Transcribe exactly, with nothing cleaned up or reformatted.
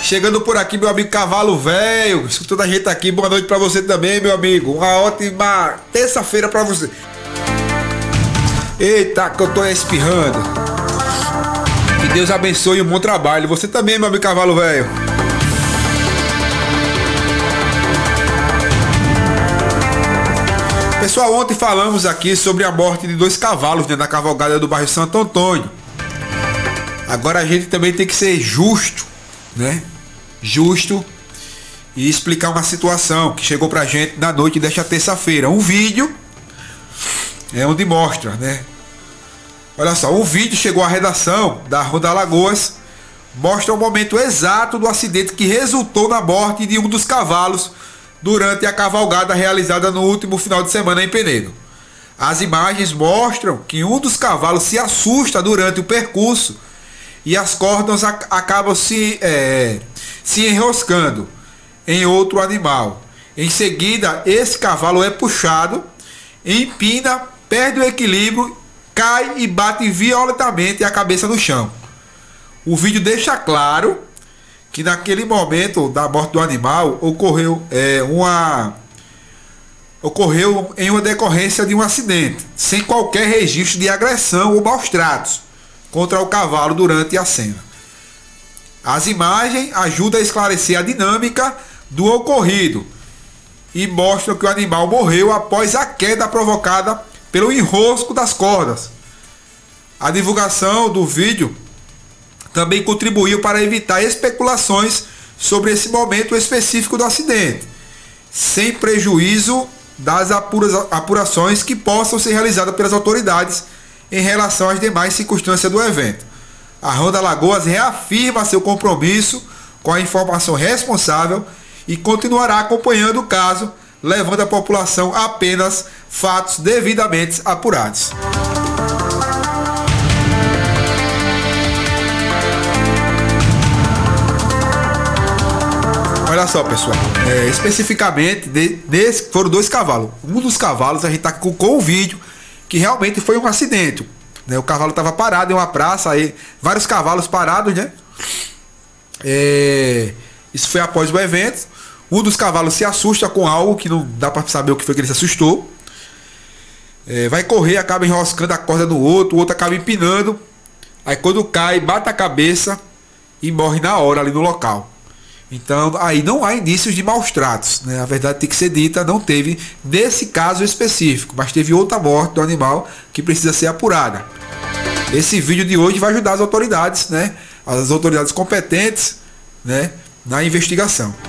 Chegando por aqui, meu amigo Cavalo Velho, escutando a gente aqui, boa noite pra você também, meu amigo. Uma ótima terça-feira pra você. Eita, que eu tô espirrando. Que Deus abençoe um bom trabalho. Você também, meu amigo Cavalo Velho. Pessoal, ontem falamos aqui sobre a morte de dois cavalos, né, na cavalgada do bairro Santo Antônio. Agora a gente também tem que ser justo, né? Justo e explicar uma situação que chegou pra gente na noite desta terça-feira. Um vídeo é onde mostra, né? Olha só, um vídeo chegou à redação da Ronda Alagoas, mostra o momento exato do acidente que resultou na morte de um dos cavalos durante a cavalgada realizada no último final de semana em Penedo. As imagens mostram que um dos cavalos se assusta durante o percurso e as cordas ac- acabam se, é, se enroscando em outro animal. Em seguida, esse cavalo é puxado, empina, perde o equilíbrio, cai e bate violentamente a cabeça no chão. O vídeo deixa claro que naquele momento da morte do animal ocorreu é, uma ocorreu em uma decorrência de um acidente, sem qualquer registro de agressão ou maus tratos contra o cavalo durante a cena. As imagens ajudam a esclarecer a dinâmica do ocorrido e mostram que o animal morreu após a queda provocada pelo enrosco das cordas. A divulgação do vídeo também contribuiu para evitar especulações sobre esse momento específico do acidente, sem prejuízo das apura- apurações que possam ser realizadas pelas autoridades em relação às demais circunstâncias do evento. A Ronda Alagoas reafirma seu compromisso com a informação responsável e continuará acompanhando o caso, levando à população apenas fatos devidamente apurados. Olha só, pessoal, é, especificamente de, desse, foram dois cavalos. Um dos cavalos a gente tá com, com o vídeo que realmente foi um acidente, né? O cavalo estava parado em uma praça, aí vários cavalos parados, né? É, isso foi após o evento. Um dos cavalos se assusta com algo que não dá para saber o que foi que ele se assustou. É, vai correr, acaba enroscando a corda no outro, o outro acaba empinando. Aí quando cai, bate a cabeça e morre na hora ali no local. Então aí não há indícios de maus tratos, né? A verdade tem que ser dita, não teve nesse caso específico, mas teve outra morte do animal que precisa ser apurada. Esse vídeo de hoje vai ajudar as autoridades, né? As autoridades competentes, né? Na investigação.